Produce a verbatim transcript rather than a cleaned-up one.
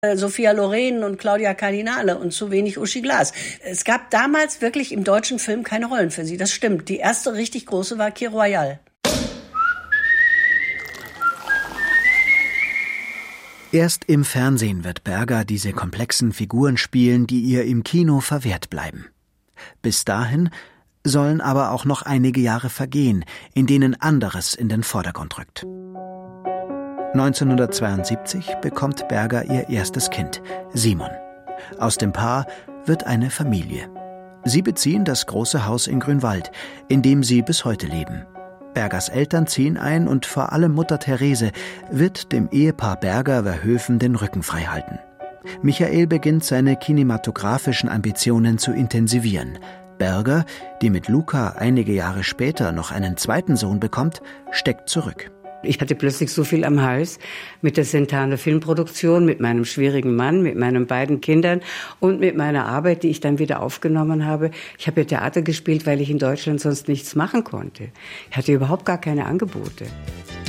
Sophia Loren und Claudia Cardinale und zu wenig Uschi Glas. Es gab damals wirklich im deutschen Film keine Rollen für sie, das stimmt. Die erste richtig große war Kir Royal. Erst im Fernsehen wird Berger diese komplexen Figuren spielen, die ihr im Kino verwehrt bleiben. Bis dahin sollen aber auch noch einige Jahre vergehen, in denen anderes in den Vordergrund rückt. neunzehnhundertzweiundsiebzig bekommt Berger ihr erstes Kind, Simon. Aus dem Paar wird eine Familie. Sie beziehen das große Haus in Grünwald, in dem sie bis heute leben. Bergers Eltern ziehen ein und vor allem Mutter Therese wird dem Ehepaar Berger-Verhoeven den Rücken frei halten. Michael beginnt seine kinematografischen Ambitionen zu intensivieren. Berger, die mit Luca einige Jahre später noch einen zweiten Sohn bekommt, steckt zurück. Ich hatte plötzlich so viel am Hals mit der Sentana Filmproduktion, mit meinem schwierigen Mann, mit meinen beiden Kindern und mit meiner Arbeit, die ich dann wieder aufgenommen habe. Ich habe ja Theater gespielt, weil ich in Deutschland sonst nichts machen konnte. Ich hatte überhaupt gar keine Angebote.